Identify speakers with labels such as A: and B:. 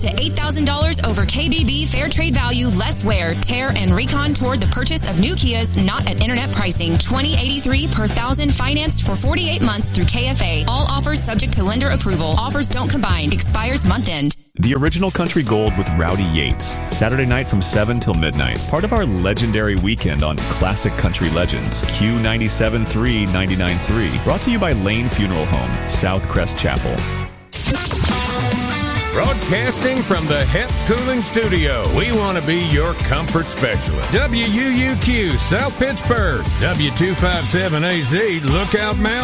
A: to $8,000 over KBB fair trade value, less wear, tear, and recon toward the purchase of new Kias not at internet pricing. $20.83 per thousand financed for 48 months through KFA. All offers subject to lender approval. Offers don't combine. Expires month end.
B: The Original Country Gold with Rowdy Yates. Saturday night from 7 till midnight. Part of our legendary weekend on Classic Country Legends. Q97.3, 99.3. Brought to you by Lane Funeral Home, South Crest Chapel.
C: Broadcasting from the HEP Cooling Studio, we want to be your comfort specialist. WUUQ, South Pittsburgh. W257AZ, Lookout Mountain.